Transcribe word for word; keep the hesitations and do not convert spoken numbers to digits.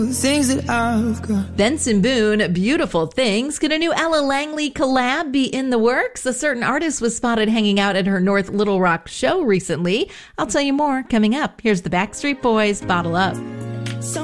things that I've got. Benson Boone, Beautiful Things. Could a new Ella Langley collab be in the works? A certain artist was spotted hanging out at her North Little Rock show recently. I'll tell you more coming up. Here's the Backstreet Boys, Bottle Up.